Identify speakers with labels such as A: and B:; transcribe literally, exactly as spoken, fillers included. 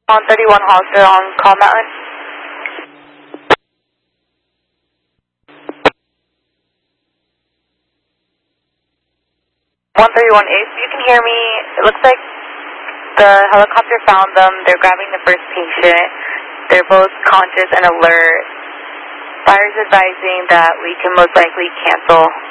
A: one thirty-one Hollister on Call Mountain. one thirty-one Ace, you can hear me. It looks like the helicopter found them. They're grabbing the first patient. They're both conscious and alert. Fire's advising that we can most likely cancel